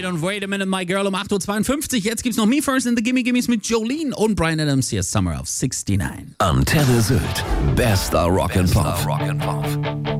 Wait und Wait a Minute, My Girl um 8.52 Uhr. Jetzt gibt's noch Me First in the Gimme Gimmes mit Jolene und Bryan Adams. Hier ist Summer of 69. Antenne Sylt. Bester Rock'n'Pop.